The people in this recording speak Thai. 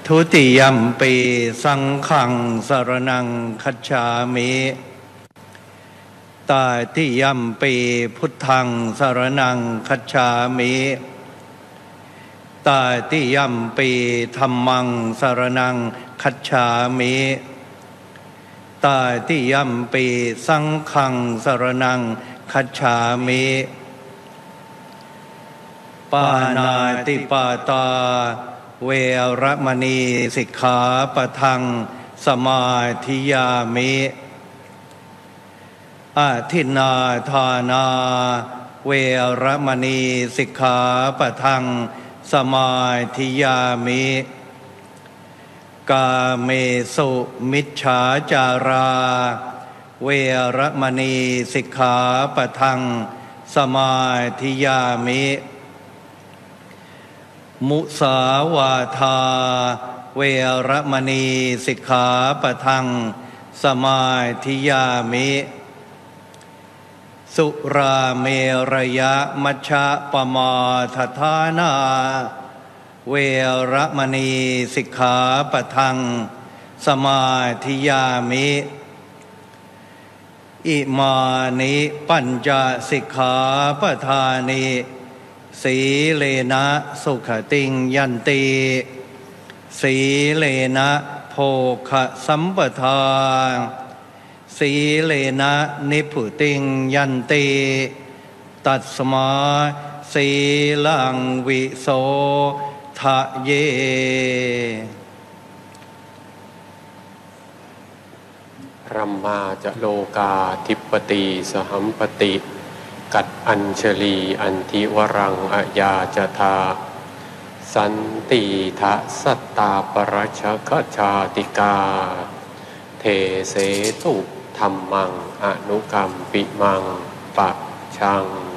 ทุติยัมปีสังฆังสรณังคัจฉามิตาติยัมปีพุทธังสรณังคัจฉามิตาติยัมปีธัมมังสรณังคัจฉามิตาติยัมปีสังฆังสรณังคัจฉามิปานาติปาตาเวรมณีสิกขาปะทังสมาธิยามิอาทินนาทานาเวรมณีสิกขาปะทังสมาธิยามิกาเมสุมิจฉาจาราเวรมณีสิกขาปะทังสมาธิยามิมุสาวาทาเวรมณีสิกขาปะทังสมาธิยามิสุราเมรยะมัชฌะปมาทฐานาเวรมณีสิกขาปะทังสมาธิยามิอิมานิปัญจสิกขาปทานิสีเลนะสุขติงยันติสีเลนะโภคสัมปทาสีเลนะนิพพุติงยันติตัสมาสีลังวิโสทะเยรัมมาจะโลกาธิปติสหัมปติกัดอัญชลีอันทิวรังอายาจทาสันติทะสัตตาปรัชคชาติกาเทเสตุธัมมังอนุกัมปิมังปัจฉัง